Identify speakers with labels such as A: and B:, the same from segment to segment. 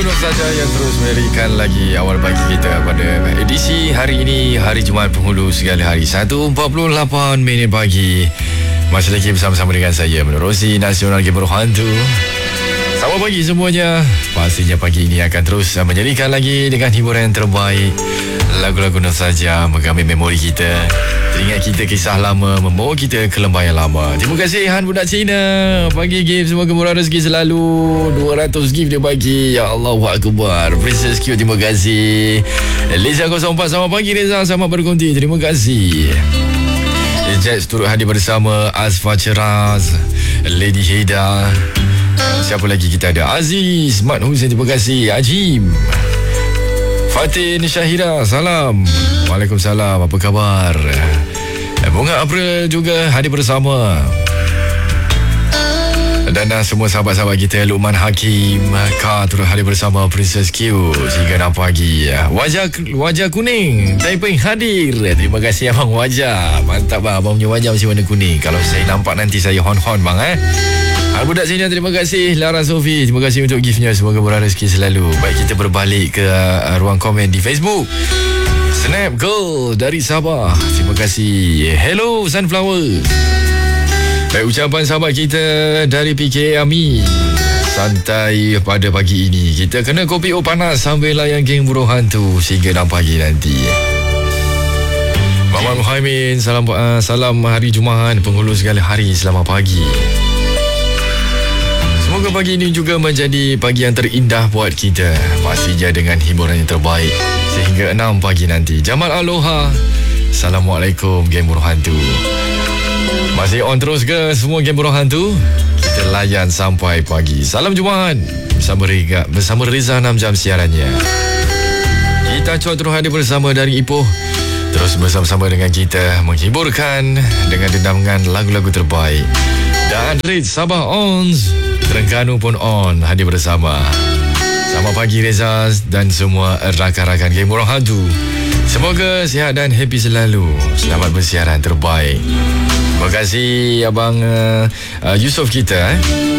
A: Lagu-lagu saja yang terus memberikan lagi awal pagi kita pada edisi hari ini, hari Jumaat penghulu segala hari, 1.48 minit pagi. Masih lagi bersama-sama dengan saya menerusi Nasional Gamer Hantu. Selamat pagi semuanya. Pastinya pagi ini akan terus menjadikan lagi dengan hiburan yang terbaik, lagu-lagu nostalgia menggambar memori kita, teringat kita kisah lama, membawa kita ke lembah yang lama. Terima kasih Han Budak Cina. Pagi gift, semoga murah rezeki selalu. 200 gift dia bagi. Ya Allah Akbar. Princess Q, terima kasih. Lisa 04, selamat pagi Reza, selamat berkonti. Terima kasih. Ejaz turut hadir bersama. Asfa Ceraz, Lady Heda. Siapa lagi kita ada? Aziz, Mat Hussein, terima kasih. Ajim, Fatin Syahira, salam. Waalaikumsalam, apa khabar? Bunga April juga hadir bersama. Dan semua sahabat-sahabat kita, Luqman Hakim, Kak turut hadir bersama. Princess Q, sehingga 6 pagi. Wajah kuning, Taiping hadir. Terima kasih abang wajah. Mantap bang, abang punya wajah masih warna kuning. Kalau saya nampak nanti saya hon-hon bang Budak sini, terima kasih. Lara Sofi, terima kasih untuk giftnya. Semoga murah rezeki selalu. Baik, kita berbalik ke ruang komen di Facebook. Snap Girl dari Sabah, terima kasih. Hello Sunflower. Baik, ucapan sahabat kita dari PK Ami. Santai pada pagi ini, kita kena kopi panas sambil layan geng Burung Hantu sehingga 6 pagi nanti. Maman Muhaimin, salam hari Jumaat penghulu segala hari, selamat pagi. Semoga pagi ini juga menjadi pagi yang terindah buat kita, pastinya dengan hiburan yang terbaik sehingga 6 pagi nanti. Jamal Aloha, Assalamualaikum geng Burung Hantu. Masih on terus ke semua geng Burung Hantu? Kita layan sampai pagi. Salam Jumaat bersama Reza 6 jam siarannya. Kita cuba terus hadir bersama dari Ipoh, terus bersama-sama dengan kita menghiburkan dengan dendaman lagu-lagu terbaik. Dan Red Sabah Ons, Terengganu pun on hadir bersama. Selamat pagi Reza dan semua rakan-rakan geng Burung Hantu. Semoga sihat dan happy selalu. Selamat bersiaran terbaik. Terima kasih abang Yusof kita.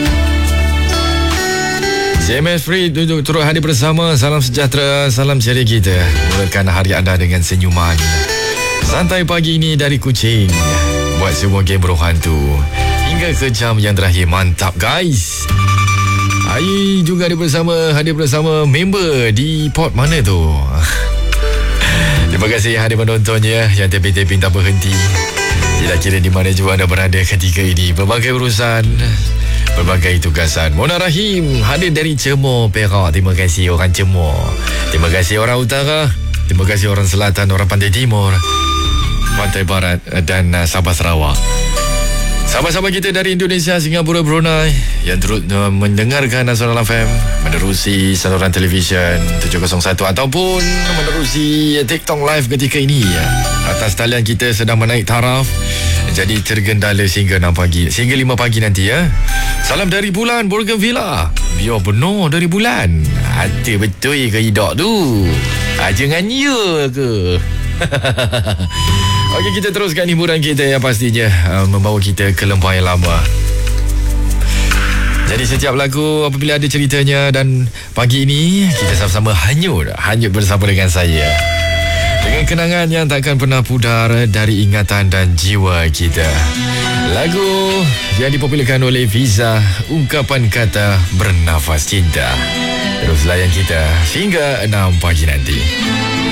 A: CMS Free turut hadir bersama. Salam sejahtera, salam ceria kita. Mulakan hari anda dengan senyuman. Santai pagi ini dari Kuching buat semua geng Burung Hantu hingga ke jam yang terakhir. Mantap guys. Ai juga hadir bersama member di port mana tu. Terima kasih hadir menontonnya yang taping tak berhenti. Tidak kira di mana juga anda berada ketika ini, berbagai urusan, berbagai tugasan. Mona Rahim hadir dari Cemor, Perak. Terima kasih orang Cemor. Terima kasih orang utara. Terima kasih orang selatan, orang pantai timur, pantai barat dan Sabah Sarawak. Sahabat-sahabat kita dari Indonesia, Singapura, Brunei yang turut mendengarkan Nasional FM menerusi saluran televisyen 701 ataupun menerusi TikTok Live ketika ini. Atas talian kita sedang menaik taraf, jadi tergendala sehingga 6 pagi, sehingga 5 pagi nanti ya. Salam dari Bulan Bougainvillea. Biar benar dari Bulan. Ada betul ke hidup tu? Jangan ya ke? Okey, kita teruskan hiburan kita yang pastinya membawa kita ke lembah yang lama. Jadi setiap lagu apabila ada ceritanya, dan pagi ini kita sama-sama hanyut bersama dengan saya dengan kenangan yang takkan pernah pudar dari ingatan dan jiwa kita. Lagu yang dipopularkan oleh Fiza, ungkapan kata bernafas cinta. Terus layan kita hingga 6 pagi nanti.